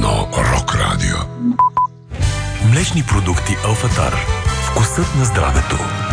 едно рок радио. Млечни продукти Алфатар. Вкусът на здравето.